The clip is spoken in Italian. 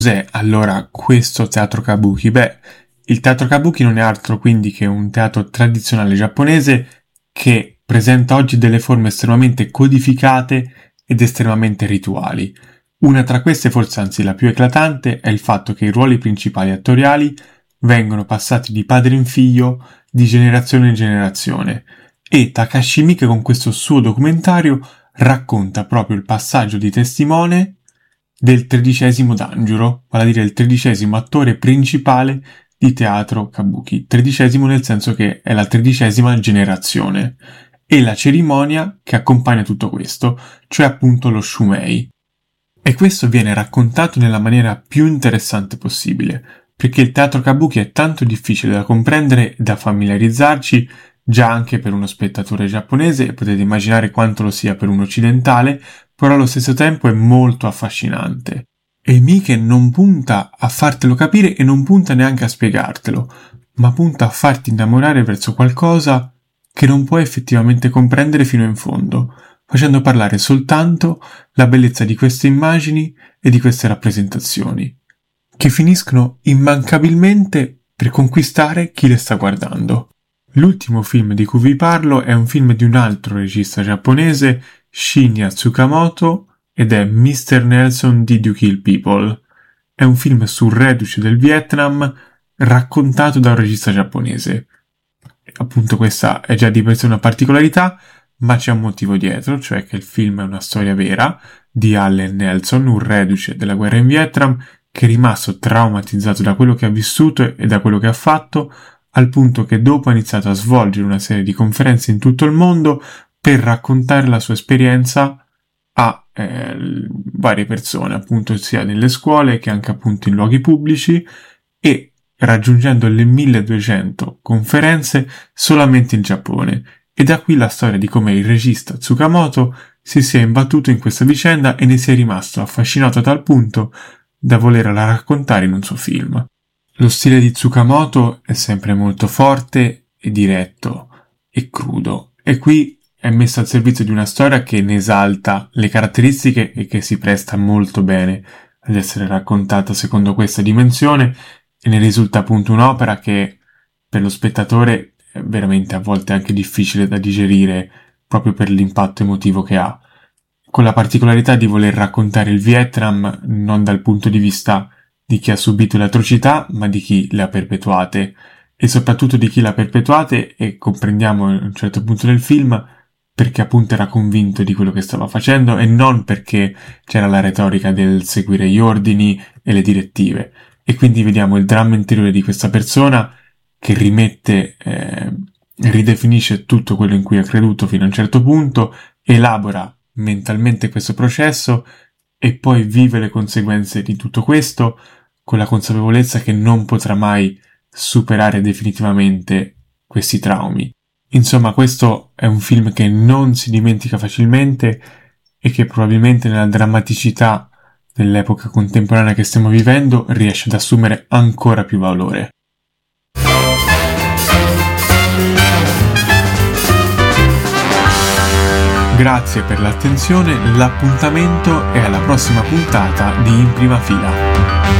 Cos'è allora questo teatro kabuki? Beh, il teatro kabuki non è altro quindi che un teatro tradizionale giapponese che presenta oggi delle forme estremamente codificate ed estremamente rituali. Una tra queste, forse anzi la più eclatante, è il fatto che i ruoli principali attoriali vengono passati di padre in figlio, di generazione in generazione, e Takashi Miike con questo suo documentario racconta proprio il passaggio di testimone del 13° Danjuro, vale a dire il 13° attore principale di teatro kabuki. 13° nel senso che è la 13ª generazione. E la cerimonia che accompagna tutto questo, cioè appunto lo Shumei. E questo viene raccontato nella maniera più interessante possibile, perché il teatro kabuki è tanto difficile da comprendere e da familiarizzarci già anche per uno spettatore giapponese, e potete immaginare quanto lo sia per un occidentale, però allo stesso tempo è molto affascinante. E Miike non punta a fartelo capire e non punta neanche a spiegartelo, ma punta a farti innamorare verso qualcosa che non puoi effettivamente comprendere fino in fondo, facendo parlare soltanto la bellezza di queste immagini e di queste rappresentazioni, che finiscono immancabilmente per conquistare chi le sta guardando. L'ultimo film di cui vi parlo è un film di un altro regista giapponese, Shinya Tsukamoto, ed è Mr. Nelson Did You Kill People? È un film sul reduce del Vietnam raccontato da un regista giapponese. Appunto questa è già di per sé una particolarità, ma c'è un motivo dietro, cioè che il film è una storia vera di Allen Nelson, un reduce della guerra in Vietnam, che è rimasto traumatizzato da quello che ha vissuto e da quello che ha fatto, al punto che dopo ha iniziato a svolgere una serie di conferenze in tutto il mondo per raccontare la sua esperienza a varie persone, appunto sia nelle scuole che anche appunto in luoghi pubblici, e raggiungendo le 1200 conferenze solamente in Giappone. E da qui la storia di come il regista Tsukamoto si sia imbattuto in questa vicenda e ne sia rimasto affascinato a tal punto da volerla raccontare in un suo film. Lo stile di Tsukamoto è sempre molto forte e diretto e crudo, e qui è messo al servizio di una storia che ne esalta le caratteristiche e che si presta molto bene ad essere raccontata secondo questa dimensione, e ne risulta appunto un'opera che per lo spettatore è veramente a volte anche difficile da digerire proprio per l'impatto emotivo che ha, con la particolarità di voler raccontare il Vietnam non dal punto di vista di chi ha subito le atrocità, ma di chi le ha perpetuate, e soprattutto di chi le ha perpetuate, e comprendiamo a un certo punto del film perché appunto era convinto di quello che stava facendo e non perché c'era la retorica del seguire gli ordini e le direttive. E quindi vediamo il dramma interiore di questa persona che rimette, ridefinisce tutto quello in cui ha creduto fino a un certo punto, elabora mentalmente questo processo e poi vive le conseguenze di tutto questo con la consapevolezza che non potrà mai superare definitivamente questi traumi. Insomma, questo è un film che non si dimentica facilmente e che probabilmente nella drammaticità dell'epoca contemporanea che stiamo vivendo riesce ad assumere ancora più valore. Grazie per l'attenzione, l'appuntamento è alla prossima puntata di In Prima Fila.